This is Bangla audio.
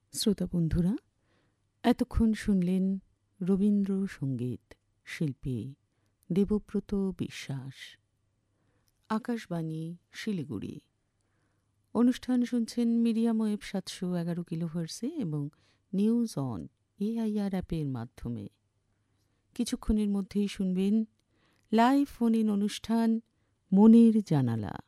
শ্রোতা বন্ধুরা, এতক্ষণ শুনলেন রবীন্দ্রসঙ্গীত শিল্পী দেবব্রত বিশ্বাস। আকাশবাণী শিলিগুড়ি। অনুষ্ঠান শুনছেন মিডিয়াম ওয়েভ 711 কিলোহার্টজে এবং নিউজ অন AIR অ্যাপের মাধ্যমে। কিছুক্ষণের মধ্যেই শুনবেন লাইভ ফোন ইন অনুষ্ঠান মনের জানালা।